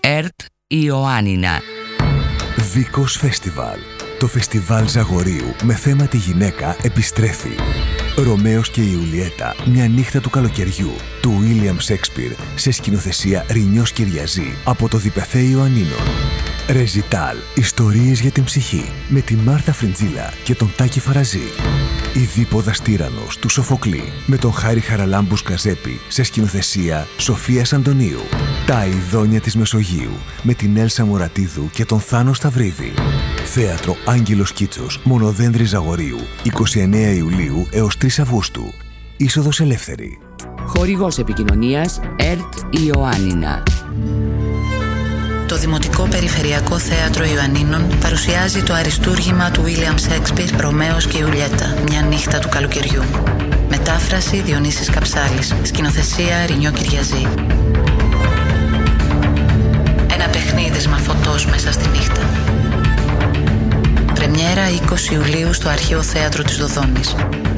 ΕΡΤ Ιωάννινα. Δίκος Φεστιβάλ. Το φεστιβάλ Ζαγορείου με θέμα τη γυναίκα επιστρέφει. Ρωμαίος και Ιουλιέτα, μια νύχτα του καλοκαιριού, του Βίλιαμ Σέξπιρ, σε σκηνοθεσία Ρινιός Κυριαζή, από το Διπεθέ Ιωαννίνων. Ρεζιτάλ, ιστορίες για την ψυχή, με τη Μάρθα Φριντζίλα και τον Τάκη Φαραζή. Η Δίποδας Τύραννος του Σοφοκλή, με τον Χάρη Χαραλάμπου Σκαζέπη, σε σκηνοθεσία Σοφίας Αντωνίου. Τα Αηδόνια της Μεσογείου, με την Έλσα Μουρατίδου και τον Θάνο Σταυρίδη. Θέατρο Άγγελος Κίτσος, Μονοδένδρη Ζαγορείου, 29 Ιουλίου έως 3 Αυγούστου. Είσοδος ελεύθερη. Χορηγός επικοινωνίας ΕΡΤ Ιωάννινα. Το Δημοτικό Περιφερειακό Θέατρο Ιωαννίνων παρουσιάζει το αριστούργημα του Βίλιαμ Σέξπιρ «Ρωμαίος και Ιουλιέτα, μια νύχτα του καλοκαιριού». Μετάφραση Διονύσης Καψάλης. Σκηνοθεσία Ρινιό Κυριαζή. Ένα παιχνίδισμα φωτός μέσα στη νύχτα. Πρεμιέρα 20 Ιουλίου στο Αρχαίο Θέατρο της Δοδόνης.